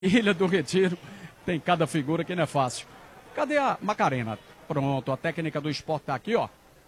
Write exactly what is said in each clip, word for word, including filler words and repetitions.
Ilha do Retiro tem cada figura que não é fácil. Cadê a Macarena? Pronto, a técnica do esporte tá aqui, ó.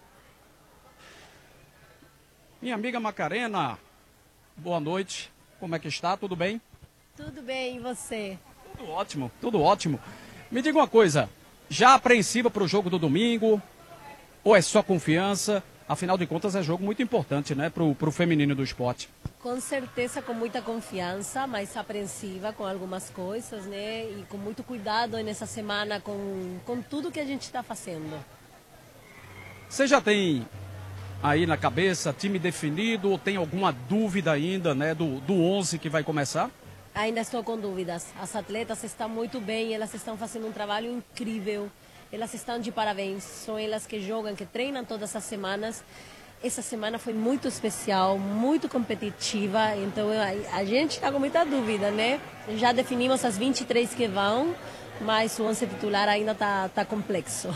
Minha amiga Macarena, boa noite. Como é que está? Tudo bem? Tudo bem, e você? Tudo ótimo, tudo ótimo. Me diga uma coisa, já apreensiva para o jogo do domingo? Ou é só confiança? Afinal de contas é jogo muito importante, né, para o feminino do esporte. Com certeza com muita confiança, mas apreensiva com algumas coisas, né? E com muito cuidado nessa semana com, com tudo que a gente está fazendo. Você já tem aí na cabeça time definido ou tem alguma dúvida ainda, né, do, do onze que vai começar? Ainda estou com dúvidas. As atletas estão muito bem, elas estão fazendo um trabalho incrível. Elas estão de parabéns, são elas que jogam, que treinam todas as semanas. Essa semana foi muito especial, muito competitiva, então a, a gente está com muita dúvida, né? Já definimos as vinte e três que vão, mas o onze titular ainda está tá complexo.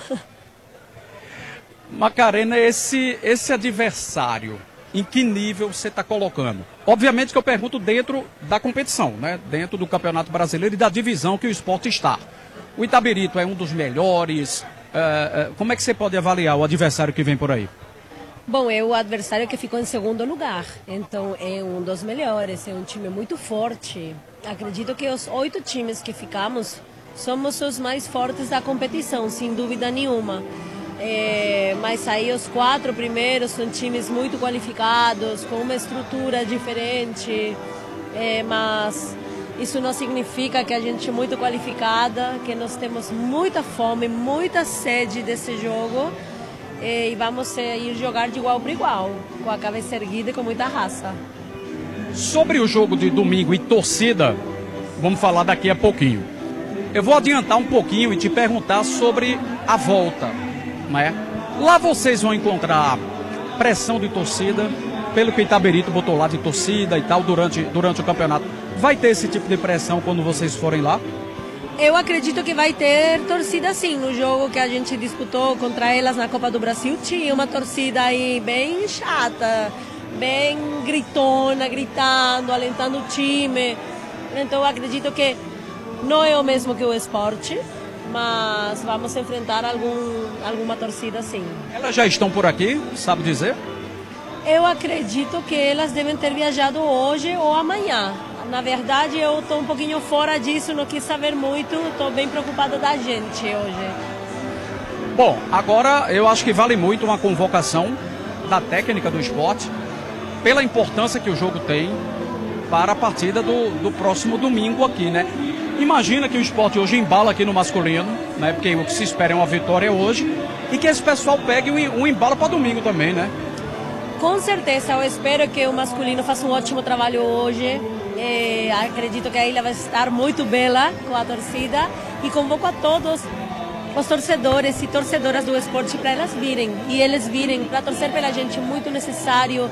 Macarena, esse, esse adversário, em que nível você está colocando? Obviamente que eu pergunto dentro da competição, né? Dentro do Campeonato Brasileiro e da divisão que o esporte está. O Itabirito é um dos melhores. Uh, uh, como é que você pode avaliar o adversário que vem por aí? Bom, é o adversário que ficou em segundo lugar, então é um dos melhores, é um time muito forte. Acredito que os oito times que ficamos somos os mais fortes da competição, sem dúvida nenhuma. É, mas aí os quatro primeiros são times muito qualificados, com uma estrutura diferente, é, mas isso não significa que a gente é muito qualificada, que nós temos muita fome, muita sede desse jogo e vamos ir jogar de igual para igual, com a cabeça erguida e com muita raça. Sobre o jogo de domingo e torcida, vamos falar daqui a pouquinho. Eu vou adiantar um pouquinho e te perguntar sobre a volta, né? Lá vocês vão encontrar pressão de torcida, pelo que o Itabirito botou lá de torcida e tal durante, durante o campeonato. Vai ter esse tipo de pressão quando vocês forem lá? Eu acredito que vai ter torcida sim. No jogo que a gente disputou contra elas na Copa do Brasil, tinha uma torcida aí bem chata, bem gritona, gritando, alentando o time. Então eu acredito que não é o mesmo que o esporte, mas vamos enfrentar algum, alguma torcida sim. Elas já estão por aqui, sabe dizer? Eu acredito que elas devem ter viajado hoje ou amanhã. Na verdade, eu estou um pouquinho fora disso, não quis saber muito, estou bem preocupada da gente hoje. Bom, agora eu acho que vale muito uma convocação da técnica do esporte, pela importância que o jogo tem para a partida do, do próximo domingo aqui, né? Imagina que o esporte hoje embala aqui no masculino, né? Porque o que se espera é uma vitória hoje, e que esse pessoal pegue um, um embalo para domingo também, né? Com certeza, eu espero que o masculino faça um ótimo trabalho hoje. É, acredito que a ilha vai estar muito bela com a torcida e convoco a todos os torcedores e torcedoras do esporte para elas virem e eles virem para torcer pela gente, muito necessário.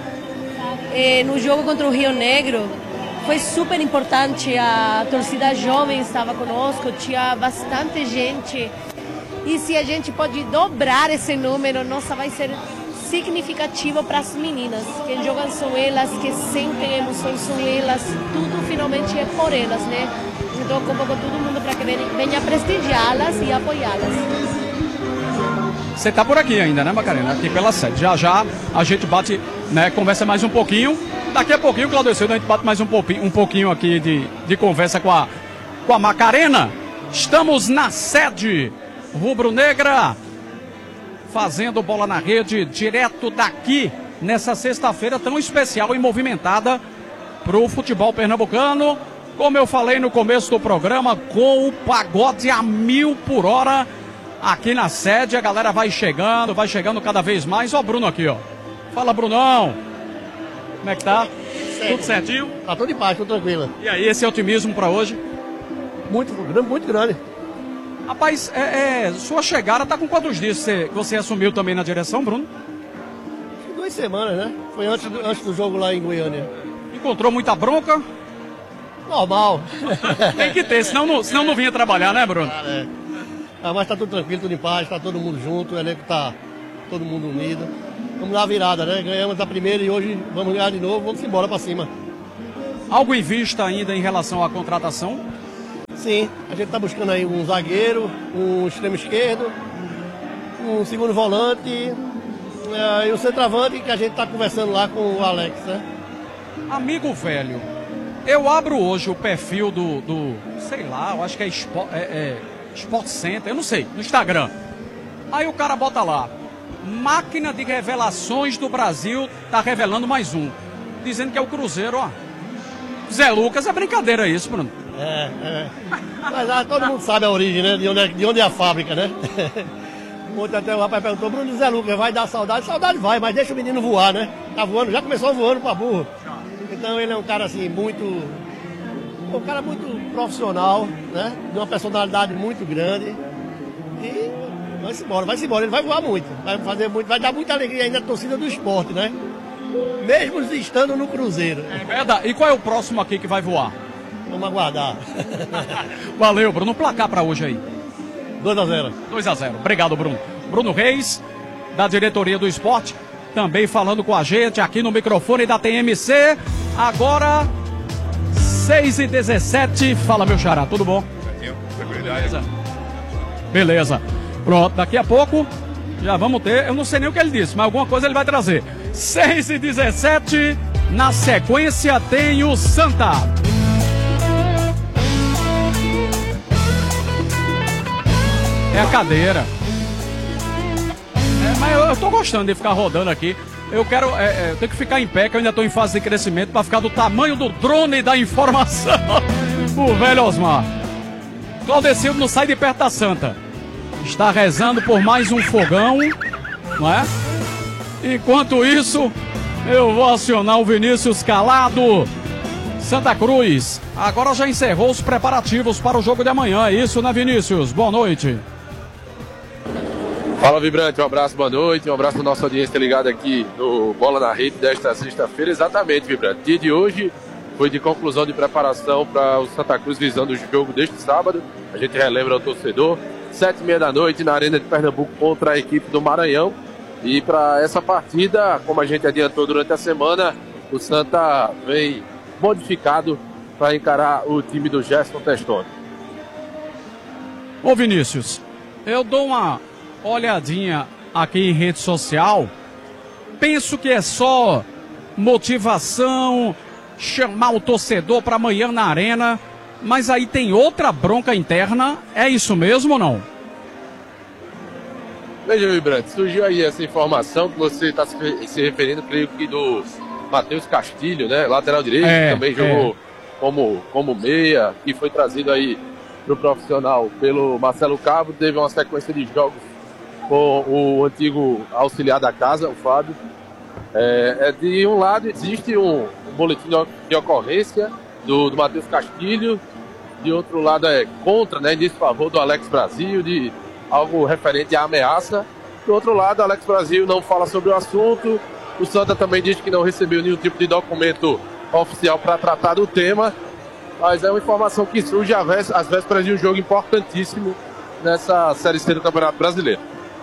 É, no jogo contra o Rio Negro foi super importante, a torcida jovem estava conosco, tinha bastante gente e se a gente pode dobrar esse número, nossa, vai ser significativo para as meninas. Quem jogam são elas, que sentem emoções são elas, tudo finalmente é por elas, né? Então eu convoco todo mundo para que venha, venha prestigiá-las e apoiá-las. Você tá por aqui ainda, né, Macarena? Aqui pela sede. Já já a gente bate, né, conversa mais um pouquinho. Daqui a pouquinho, Claudio Silva, a gente bate mais um pouquinho, um pouquinho aqui de, de conversa com a, com a Macarena. Estamos na sede rubro-negra, fazendo bola na rede, direto daqui, nessa sexta-feira tão especial e movimentada para o futebol pernambucano. Como eu falei no começo do programa, com o pagode a mil por hora aqui na sede, a galera vai chegando, vai chegando cada vez mais. Ó o Bruno aqui, ó. Fala, Brunão. Como é que tá? Certo. Tudo certinho? Tá tudo em paz, tudo tranquilo. E aí, esse otimismo para hoje? Muito grande, muito grande. Rapaz, é, é, sua chegada tá com quantos dias você, você assumiu também na direção, Bruno? Duas semanas, né? Foi antes do, antes do jogo lá em Goiânia. Encontrou muita bronca? Normal. Tem que ter, senão não, senão não vinha trabalhar, né, Bruno? Ah, é. Ah, mas tá tudo tranquilo, tudo em paz, tá todo mundo junto, o elenco tá todo mundo unido. Vamos dar a virada, né? Ganhamos a primeira e hoje vamos ganhar de novo, vamos embora pra cima. Algo em vista ainda em relação à contratação? Sim, a gente está buscando aí um zagueiro, um extremo esquerdo, um segundo volante é, e um centroavante que a gente está conversando lá com o Alex, né? Amigo velho, eu abro hoje o perfil do, do sei lá, eu acho que é Sport, é, é Sport Center, eu não sei, no Instagram. Aí o cara bota lá, máquina de revelações do Brasil tá revelando mais um, dizendo que é o Cruzeiro, ó. Zé Lucas, é brincadeira isso, Bruno. É, é. Mas ah, todo mundo sabe a origem, né? De onde é, de onde é a fábrica, né? Ontem até o rapaz perguntou, Bruno, Zé Lucas, vai dar saudade? Saudade vai, mas deixa o menino voar, né? Tá voando, já começou voando pra burro. Então ele é um cara assim, muito... Um cara muito profissional, né? De uma personalidade muito grande. E vai-se embora, vai-se embora. Ele vai voar muito, vai fazer muito, vai dar muita alegria ainda à torcida do esporte, né? Mesmo estando no Cruzeiro. É verdade. E qual é o próximo aqui que vai voar? Vamos aguardar. Valeu, Bruno. Placar pra hoje aí. dois a zero. dois a zero. Obrigado, Bruno. Bruno Reis, da diretoria do esporte, também falando com a gente aqui no microfone da T M C. Agora, seis e dezessete. Fala, meu xará, tudo bom? Beleza. Beleza. Pronto, daqui a pouco já vamos ter, eu não sei nem o que ele disse, mas alguma coisa ele vai trazer. seis e dezessete, na sequência tem o Santa. É a cadeira. É, mas eu, eu tô gostando de ficar rodando aqui. Eu quero, é, é, eu tenho que ficar em pé, que eu ainda tô em fase de crescimento, para ficar do tamanho do drone da informação. O velho Osmar. Claudecildo não sai de perto da Santa. Está rezando por mais um fogão, não é? Enquanto isso, eu vou acionar o Vinícius Calado. Santa Cruz agora já encerrou os preparativos para o jogo de amanhã. É isso, né, Vinícius? Boa noite. Fala, Vibrante, um abraço, boa noite, um abraço para nossa audiência ligada aqui no Bola na Rede desta sexta-feira. Exatamente, Vibrante, dia de hoje foi de conclusão de preparação para o Santa Cruz visando o jogo deste sábado. A gente relembra ao torcedor, sete e meia da noite na Arena de Pernambuco contra a equipe do Maranhão. E para essa partida, como a gente adiantou durante a semana, o Santa vem modificado para encarar o time do Gerson Testoni. Ô Vinícius, eu dou uma olhadinha aqui em rede social, penso que é só motivação, chamar o torcedor para amanhã na arena, mas aí tem outra bronca interna, é isso mesmo ou não? Veja, Vibrante, surgiu aí essa informação que você está se referindo, creio que do Matheus Castilho, né, lateral direito, é, que também jogou é. como, como meia, que foi trazido aí para o profissional pelo Marcelo Cabo, teve uma sequência de jogos com o antigo auxiliar da casa, o Fábio. É, é de um lado existe um, um boletim de ocorrência do, do Matheus Castilho, de outro lado é contra, né, em desfavor do Alex Brasil, de algo referente à ameaça. Do outro lado, Alex Brasil não fala sobre o assunto. O Santa também diz que não recebeu nenhum tipo de documento oficial para tratar do tema. Mas é uma informação que surge às vésperas de um jogo importantíssimo nessa Série C do Campeonato Brasileiro.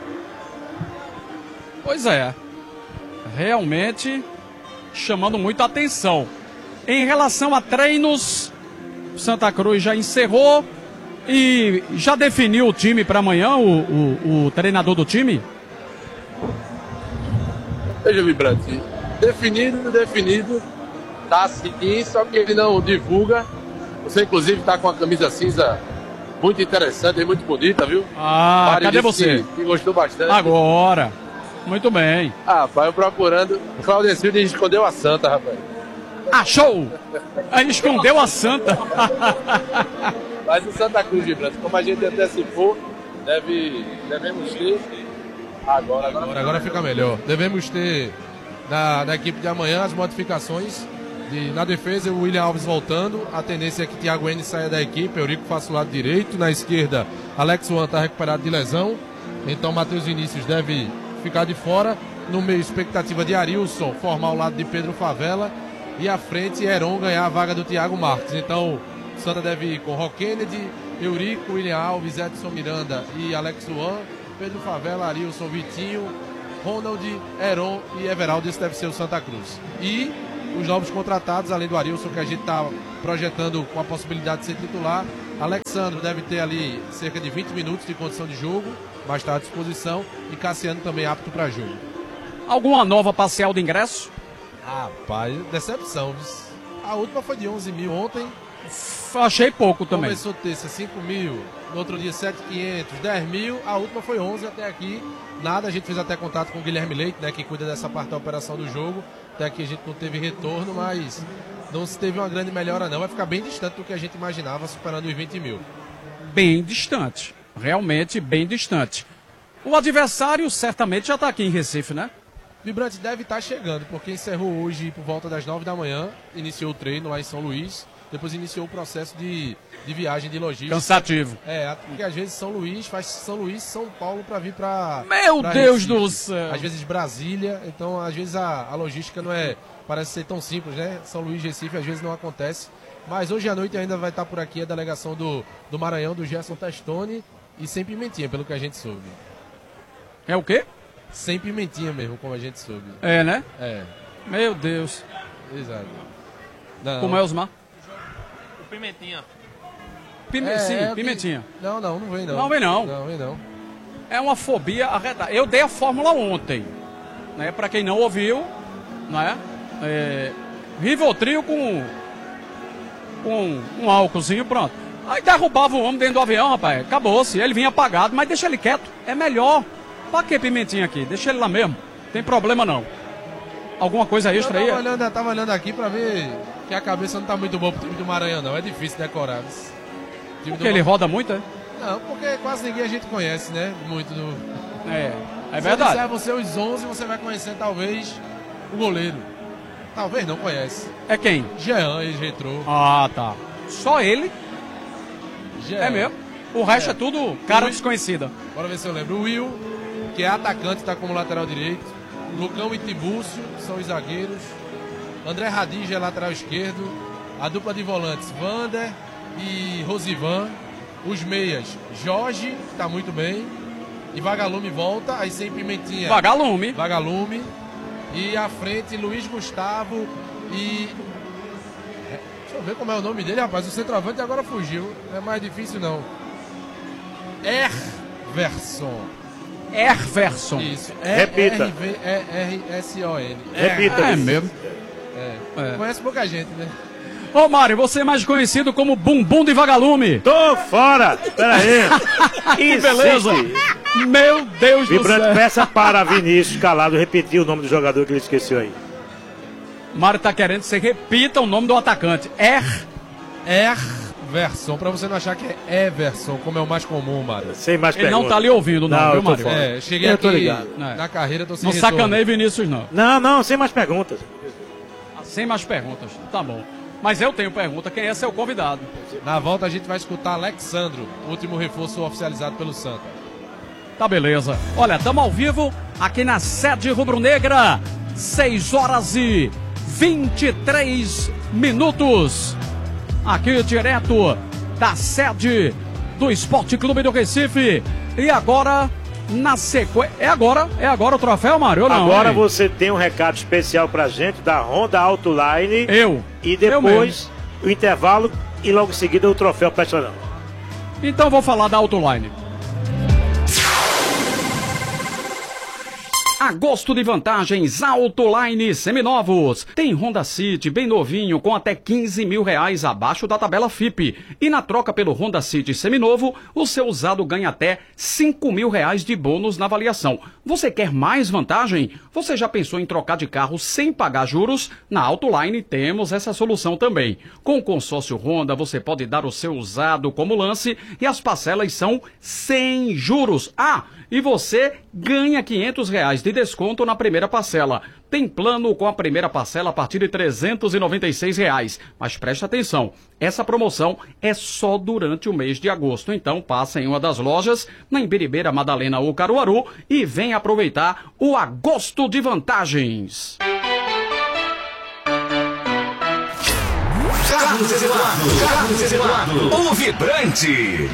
Pois é, realmente chamando muita atenção. Em relação a treinos, Santa Cruz já encerrou e já definiu o time para amanhã, o, o, o treinador do time? Veja, Vibrante, definido, definido, tá sim, só que ele não divulga. Você, inclusive, tá com a camisa cinza muito interessante e muito bonita, viu? Ah, Mari cadê você? Que, que gostou bastante. Agora, muito bem. Ah, pai, eu procurando, o Claudecildo escondeu a Santa, rapaz. Achou! Aí escondeu a Santa. Mas o Santa Cruz, Vibrante, como a gente antecipou, deve, devemos ter... Agora, agora, agora, agora fica melhor. Devemos ter na, na equipe de amanhã as modificações de, na defesa, o William Alves voltando. A tendência é que Thiago Enes saia da equipe, Eurico faça o lado direito. Na esquerda, Alex Juan está recuperado de lesão. Então Matheus Vinícius deve ficar de fora. No meio, expectativa de Arilson formar o lado de Pedro Favela. E à frente, Heron ganhar a vaga do Thiago Marques. Então o Santa deve ir com Rock Kennedy, Eurico, William Alves, Edson Miranda e Alex Juan. Pedro Favela, Arilson, Vitinho, Ronald, Heron e Everaldo. Esse deve ser o Santa Cruz. E os novos contratados, além do Arilson, que a gente está projetando com a possibilidade de ser titular, Alexandre deve ter ali cerca de vinte minutos de condição de jogo, vai estar à disposição, e Cassiano também apto para jogo. Alguma nova parcial de ingresso? Rapaz, decepção. A última foi de onze mil ontem. Achei pouco também. Começou terça cinco mil, no outro dia sete mil e quinhentos, dez mil, a última foi onze até aqui. Nada, a gente fez até contato com o Guilherme Leite, né, que cuida dessa parte da operação do jogo. Até aqui a gente não teve retorno, mas não se teve uma grande melhora não. Vai ficar bem distante do que a gente imaginava, superando os vinte mil. Bem distante, realmente bem distante. O adversário certamente já está aqui em Recife, né? Vibrante deve estar chegando, porque encerrou hoje por volta das nove da manhã, iniciou o treino lá em São Luís, depois iniciou o processo de, de viagem de logística. Cansativo. É, porque às vezes São Luís faz São Luís, São Paulo para vir para... Meu pra Deus Recife. do céu! Às vezes Brasília, então às vezes a, a logística não é, parece ser tão simples, né? São Luís, Recife, às vezes não acontece. Mas hoje à noite ainda vai estar por aqui a delegação do, do Maranhão, do Gerson Testoni, e sem pimentinha, pelo que a gente soube. É o quê? Sem pimentinha mesmo, como a gente soube. É, né? É. Meu Deus. Exato. Não. Como é, Osmar? O Pimentinha. Pime... É, Sim, é, pimentinha. Não, não, não vem não. Não vem não. Não vem não. É uma fobia arretada. Eu dei a fórmula ontem, né? Para quem não ouviu, né? É... Rivotril com com um álcoolzinho, pronto. Aí derrubava o homem dentro do avião, rapaz. Acabou-se. Ele vinha apagado, mas deixa ele quieto. É melhor. Pra que pimentinha aqui? Deixa ele lá mesmo. Tem problema não. Alguma coisa extra eu aí? tava olhando, tava olhando aqui pra ver que a cabeça não tá muito boa pro time do Maranhão, não. É difícil decorar. Porque ele roda muito, é? Não, porque quase ninguém a gente conhece, né? Muito do... É, é Se verdade. Se você os onze, você vai conhecer talvez o goleiro. Talvez não conhece. É quem? Jean, ex-retrô. Ah, tá. Só ele? Jean. É mesmo? O resto é, É. tudo cara Will- desconhecida. Bora ver se eu lembro. O Will, que é atacante, tá como lateral direito. Lucão e Tibúrcio são os zagueiros. André Radija é lateral esquerdo. A dupla de volantes, Vander e Rosivan. Os meias, Jorge, que tá muito bem. E Vagalume volta, aí sem Pimentinha. Vagalume. Vagalume. E à frente, Luiz Gustavo e... Deixa eu ver como é o nome dele, rapaz. O centroavante agora fugiu. Não é mais difícil, não. Everson. Everson. Isso. Repita. R R S O N. Repita. É mesmo. É. É. Conhece pouca gente, né? Ô, Mário, você é mais conhecido como Bumbum de Vagalume. Tô fora! Pera aí! Que beleza! Meu Deus do Vibrante, céu. peça para Vinícius Calado repetir o nome do jogador que ele esqueceu aí. Mário tá querendo que você repita o nome do atacante. Er... Everson, pra você não achar que é Everson, como é o mais comum, Mário. Sem mais Ele não perguntas. tá ali ouvindo, não, Não, viu, eu tô Mário? fora. É, cheguei Eu tô aqui ligado. na carreira, tô sem Não retorno. sacaneie Vinícius, não. Não, não, sem mais perguntas. Sem mais perguntas. Tá bom. Mas eu tenho pergunta. Quem é seu convidado? Na volta a gente vai escutar Alexandro, último reforço oficializado pelo Santa. Tá beleza. Olha, estamos ao vivo aqui na sede rubro-negra. seis horas e vinte e três minutos. Aqui direto da sede do Esporte Clube do Recife. E agora, na sequência... É agora? É agora o troféu, Mário? Ou não, Agora hein? você tem um recado especial pra gente da Honda Autoline. Eu. E Eu depois o intervalo e logo em seguida o troféu personal. Então vou falar da Autoline. Agosto de vantagens, Autoline seminovos. Tem Honda City bem novinho com até quinze mil reais abaixo da tabela F I P. E na troca pelo Honda City seminovo, o seu usado ganha até cinco mil reais de bônus na avaliação. Você quer mais vantagem? Você já pensou em trocar de carro sem pagar juros? Na Autoline temos essa solução também. Com o consórcio Honda você pode dar o seu usado como lance e as parcelas são sem juros. Ah, e você ganha quinhentos reais de desconto na primeira parcela. Tem plano com a primeira parcela a partir de trezentos e noventa e seis reais. Mas preste atenção, essa promoção é só durante o mês de agosto. Então passa em uma das lojas, na Imbiribeira, Madalena ou Caruaru, e vem aproveitar o Agosto de vantagens. Carlos Eduardo, Carlos Eduardo, o vibrante.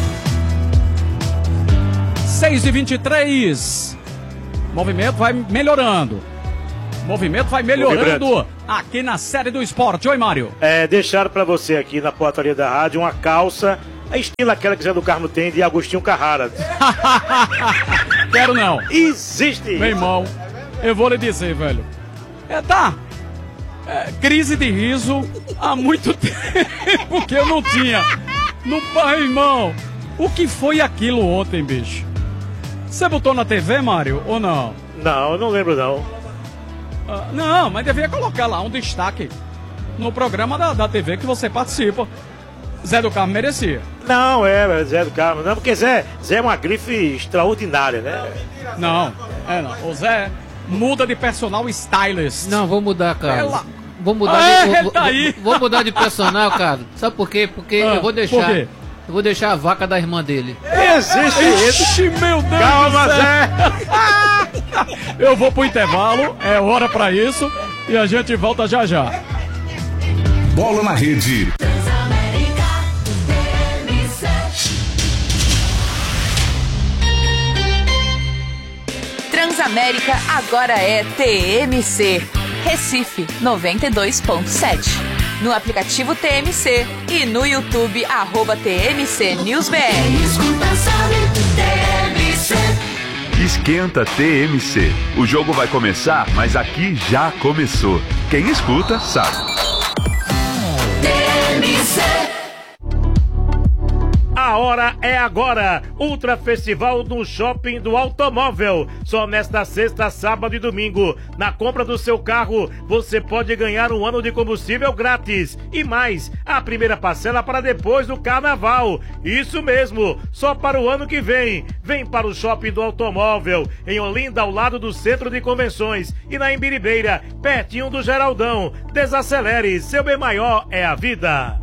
seis e vinte e três. Movimento vai melhorando. Movimento vai melhorando aqui na série do esporte. Oi, Mário. É, deixaram pra você aqui na portaria da rádio uma calça A estilo aquela que Zé do Carmo tem de Agostinho Carrara. Quero não. Existe. Meu irmão, eu vou lhe dizer, velho. É, tá. É, crise de riso há muito tempo que eu não tinha. No pai, irmão. O que foi aquilo ontem, bicho? Você botou na T V, Mário, ou não? Não, eu não lembro não. Ah, não, mas devia colocar lá um destaque no programa da, da T V que você participa. Zé do Carmo merecia. Não, é, Zé do Carmo, não, porque Zé, Zé é uma grife extraordinária, né? Não, é não. O Zé muda de personal stylist. Não, vou mudar, cara. Ela... Vou mudar ah, de, é, vou, tá vou, aí. vou mudar de personal, cara. Sabe por quê? Porque ah, eu vou deixar. Por quê? Eu vou deixar a vaca da irmã dele. Existe isso. Ixi, meu Deus. Calma, Zé. Eu vou pro intervalo, é hora pra isso e a gente volta já já. Bola na rede. Transamérica agora é T M C. Recife noventa e dois ponto sete. No aplicativo T M C e no YouTube, arroba T M C News B R. Escuta, sabe, T M C. Esquenta T M C. O jogo vai começar, mas aqui já começou. Quem escuta, sabe. T M C. A hora é agora. Ultra Festival no Shopping do Automóvel. Só nesta sexta, sábado e domingo. Na compra do seu carro, você pode ganhar um ano de combustível grátis. E mais, a primeira parcela para depois do carnaval. Isso mesmo, só para o ano que vem. Vem para o Shopping do Automóvel, em Olinda, ao lado do Centro de Convenções. E na Imbiribeira, pertinho do Geraldão. Desacelere, seu bem maior é a vida.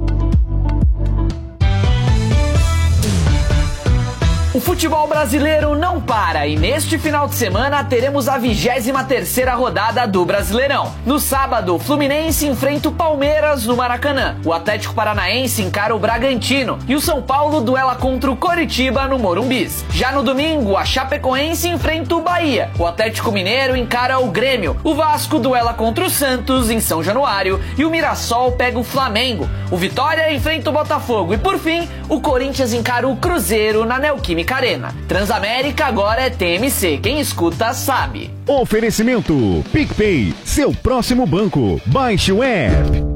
O futebol brasileiro não para e neste final de semana teremos a vigésima terceira rodada do Brasileirão. No sábado, o Fluminense enfrenta o Palmeiras no Maracanã. O Atlético Paranaense encara o Bragantino e o São Paulo duela contra o Coritiba no Morumbis. Já no domingo, a Chapecoense enfrenta o Bahia. O Atlético Mineiro encara o Grêmio. O Vasco duela contra o Santos em São Januário e o Mirassol pega o Flamengo. O Vitória enfrenta o Botafogo e por fim, o Corinthians encara o Cruzeiro na Neoquímica Arena. Transamérica agora é T M C. Quem escuta sabe. Oferecimento PicPay, seu próximo banco. Baixe o app.